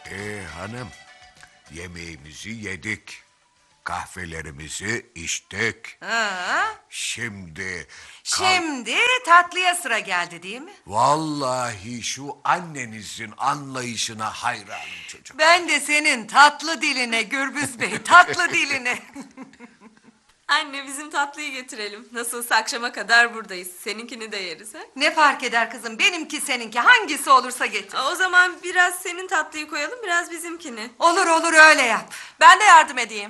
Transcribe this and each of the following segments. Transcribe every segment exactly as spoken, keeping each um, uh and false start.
Ee hanım, yemeğimizi yedik. Kahvelerimizi içtik. Ha? Şimdi... Şimdi tatlıya sıra geldi değil mi? Vallahi şu annenizin anlayışına hayranım çocuk. Ben de senin tatlı diline Gürbüz Bey, tatlı diline. Anne bizim tatlıyı getirelim. Nasılsa akşama kadar buradayız. Seninkini de yeriz ha? Ne fark eder kızım, benimki seninki, hangisi olursa getir. O zaman biraz senin tatlıyı koyalım, biraz bizimkini. Olur olur, öyle yap. Ben de yardım edeyim.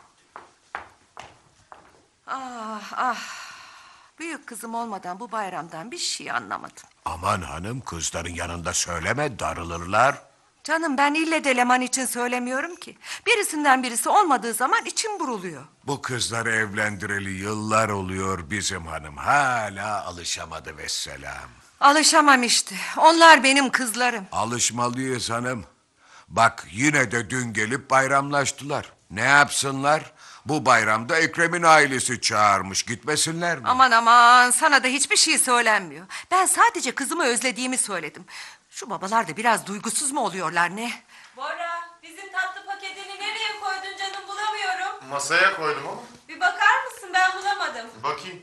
Ah ah, büyük kızım olmadan bu bayramdan bir şey anlamadım. Aman hanım, kızların yanında söyleme, darılırlar. Canım, ben ille de Leman için söylemiyorum ki. Birisinden birisi olmadığı zaman içim buruluyor. Bu kızları evlendireli yıllar oluyor bizim hanım. Hala alışamadı vesselam. Alışamam işte. Onlar benim kızlarım. Alışmalıyız hanım. Bak yine de dün gelip bayramlaştılar. Ne yapsınlar? Bu bayramda Ekrem'in ailesi çağırmış. Gitmesinler mi? Aman aman, sana da hiçbir şey söylenmiyor. Ben sadece kızımı özlediğimi söyledim. Şu babalar da biraz duygusuz mu oluyorlar ne? Bora, bizim tatlı paketini nereye koydun canım, bulamıyorum. Masaya koydum ama. Bir bakar mısın, ben bulamadım. Bakayım.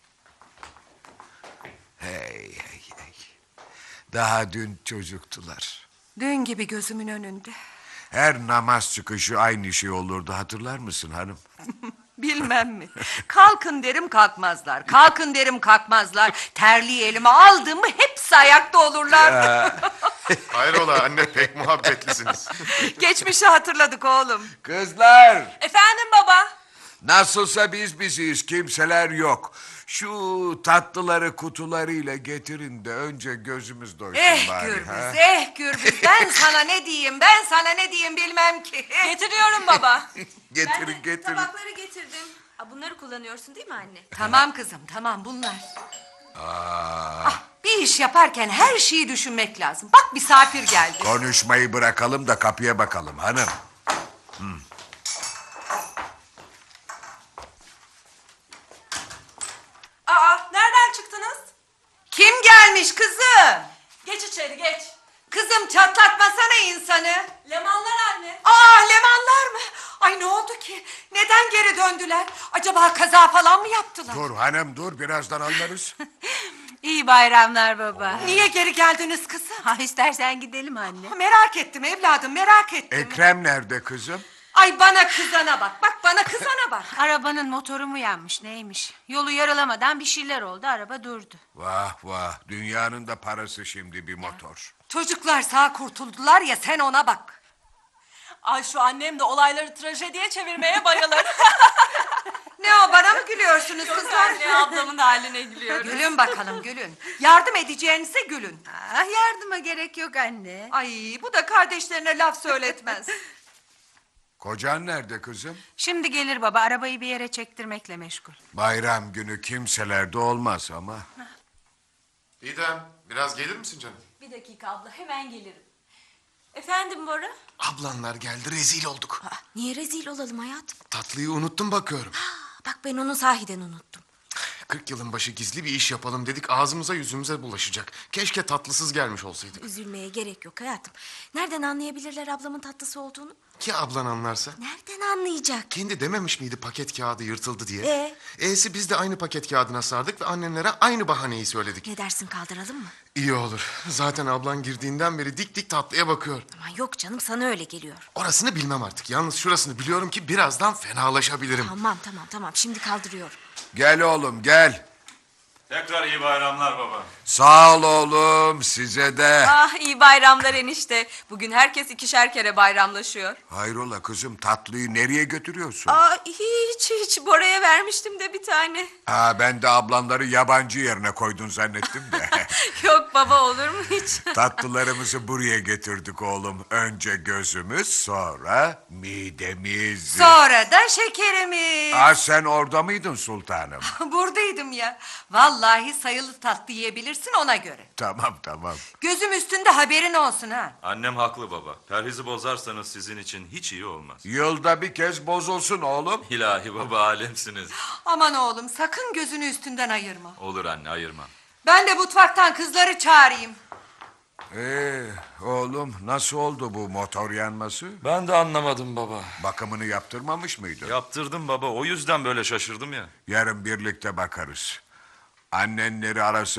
Hey hey hey. Daha dün çocuktular. Dün gibi gözümün önünde. Her namaz çıkışı aynı şey olurdu, hatırlar mısın hanım? Bilmem mi? Kalkın derim kalkmazlar. Kalkın derim kalkmazlar. Terliği elime aldım mı hepsi ayakta olurlar. Hayrola anne, pek muhabbetlisiniz. Geçmişi hatırladık oğlum. Kızlar, Efendim baba. nasılsa biz biziz, kimseler yok. Şu tatlıları kutularıyla getirin de önce gözümüz doysun Eh bari. Gürbüz, ha? eh Gürbüz. Ben sana ne diyeyim, ben sana ne diyeyim bilmem ki. Getiriyorum baba. Getirin Ben de getirin. tabakları getirdim. Aa, bunları kullanıyorsun değil mi anne? Tamam kızım, tamam bunlar. Aa, Ah, bir iş yaparken her şeyi düşünmek lazım. Bak misafir geldi. konuşmayı bırakalım da kapıya bakalım hanım. Aa, nereden çıktınız? Kim gelmiş kızım? Geç içeri geç. Kızım çatlatmasana insanı. Lemanlar anne. Aa, Lemanlar mı? Ay ne oldu ki? Neden geri döndüler? Acaba kaza falan mı yaptılar? Dur hanım dur, birazdan anlarız. İyi bayramlar baba. Niye geri geldiniz kızım? Ha, istersen gidelim anne. Merak ettim evladım, merak ettim. Ekrem nerede kızım? Ay bana kızana bak, bak bana kızana bak. Arabanın motoru mu yanmış neymiş? Yolu yarılamadan bir şeyler oldu, araba durdu. Vah vah, dünyanın da parası şimdi bir motor. Çocuklar sağ kurtuldular ya, sen ona bak. Ay şu annem de olayları trajediye çevirmeye bayılır. Ne o, bana mı gülüyorsunuz kızlar? Anne ablamın haline gülüyor. Gülün bakalım gülün. Yardım edeceğinize gülün. Ah, yardıma gerek yok anne. Ay bu da kardeşlerine laf söyletmez. Kocan nerede kızım? Şimdi gelir baba, arabayı bir yere çektirmekle meşgul. Bayram günü kimselerde olmaz ama. İdem, biraz gelir misin canım? Bir dakika abla, hemen gelirim. Efendim Bora? Ablanlar geldi, rezil olduk. Aa, niye rezil olalım hayatım? Tatlıyı unuttum bakıyorum. Bak ben onu sahiden unuttum. Kırk yılın başı gizli bir iş yapalım dedik, ağzımıza yüzümüze bulaşacak. Keşke tatlısız gelmiş olsaydık. Üzülmeye gerek yok hayatım. Nereden anlayabilirler ablamın tatlısı olduğunu? Ki ablan anlarsa? Nereden anlayacak? Kendi dememiş miydi paket kağıdı yırtıldı diye? Ee? E'si biz de aynı paket kağıdına sardık ve annenlere aynı bahaneyi söyledik. Ne dersin, kaldıralım mı? İyi olur. Zaten ablan girdiğinden beri dik dik tatlıya bakıyor. Aman yok canım, sana öyle geliyor. Orasını bilmem artık. Yalnız şurasını biliyorum ki birazdan fenalaşabilirim. Tamam tamam tamam, şimdi kaldırıyorum. Gel oğlum gel. Tekrar iyi bayramlar baba. Sağ ol oğlum, size de. Ah iyi bayramlar enişte. Bugün herkes ikişer kere bayramlaşıyor. Hayrola kızım, tatlıyı nereye götürüyorsun? Aa hiç hiç, Bora'ya vermiştim de bir tane. Ha, ben de ablanları yabancı yerine koydun zannettim de. Yok baba, olur mu hiç? Tatlılarımızı buraya getirdik oğlum. Önce gözümüz, sonra midemiz. Sonra da şekerimiz. Aa, sen orada mıydın sultanım? Buradaydım ya. Vallahi sayılı tatlı yiyebilirsin, ona göre. Tamam tamam. Gözüm üstünde, haberin olsun ha. Annem haklı baba. Perhizi bozarsanız sizin için hiç iyi olmaz. Yılda bir kez bozulsun oğlum. İlahi baba, alemsiniz. Aman oğlum, sakın gözünü üstünden ayırma. Olur anne, ayırmam. Ben de mutfaktan kızları çağırayım. Ee, oğlum nasıl oldu bu motor yanması? Ben de anlamadım baba. Bakımını yaptırmamış mıydın? Yaptırdım baba, o yüzden böyle şaşırdım ya. Yarın birlikte bakarız. Annenleri arası